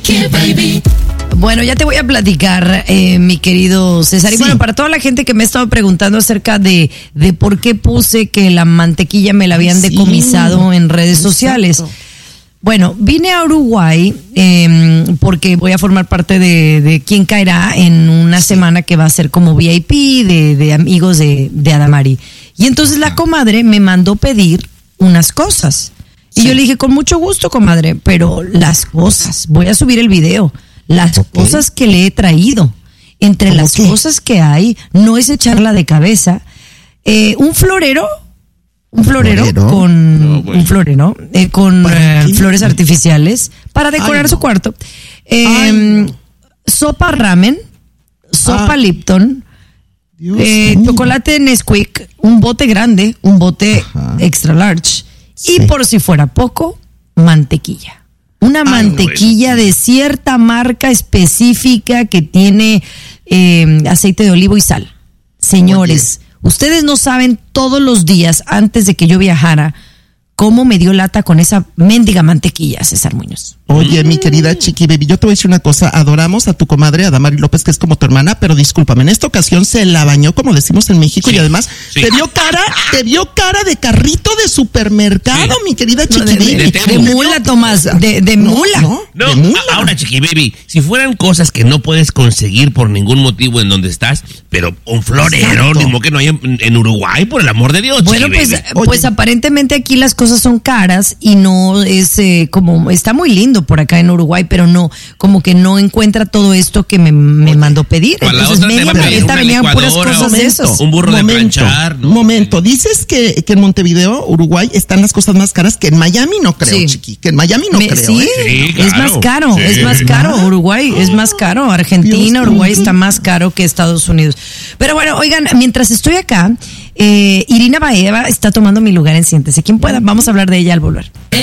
Chiqui Baby. Bueno, ya te voy a platicar, mi querido César. Y bueno, para toda la gente que me ha estado preguntando acerca de por qué puse que la mantequilla me la habían decomisado en redes sociales. Bueno, vine a Uruguay porque voy a formar parte de Quién Caerá en una semana que va a ser como VIP de amigos de Adamari. Y entonces la comadre me mandó pedir unas cosas. Y yo le dije, con mucho gusto, comadre, pero las cosas, voy a subir el video. Las cosas que le he traído, entre las cosas que hay, no es echarla de cabeza. Un florero con flores artificiales para decorar su cuarto. Sopa ramen, sopa Lipton, chocolate Nesquik, un bote grande, un bote extra large. Y por si fuera poco, mantequilla. Una mantequilla de cierta marca específica que tiene aceite de olivo y sal. Señores, ustedes no saben todos los días antes de que yo viajara cómo me dio lata con esa mendiga mantequilla, César Muñoz. Oye, mi querida Chiqui Baby, yo te voy a decir una cosa. Adoramos a tu comadre, Adamari López, que es como tu hermana, pero discúlpame, en esta ocasión se la bañó, como decimos en México, y además te vio cara de carrito de supermercado, mi querida Chiqui Baby. De mula, Tomás, de mula. No, ahora, Chiqui Baby, si fueran cosas que no puedes conseguir por ningún motivo en donde estás, pero un florero, mismo que no hay en Uruguay, por el amor de Dios. Bueno, pues aparentemente aquí las cosas son caras y no es como, está muy lindo por acá en Uruguay, pero no, como que no encuentra todo esto que me mandó pedir. Entonces media maleta venían puras cosas de esos. Un burro de planchar, ¿no? Momento, dices que en Montevideo, Uruguay, están las cosas más caras que en Miami, no creo, Chiqui, que en Miami no creo. Sí, claro, es más caro, Uruguay es más caro, Argentina, Uruguay está más caro que Estados Unidos. Pero bueno, oigan, mientras estoy acá, Irina Baeva está tomando mi lugar en Siéntese. ¿Quién pueda? Vamos a hablar de ella al volver.